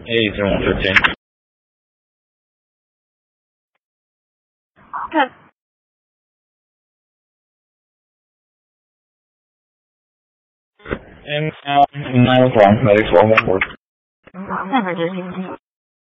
115. Good. And now, 9 o'clock, medics welcome on board. Never do anything.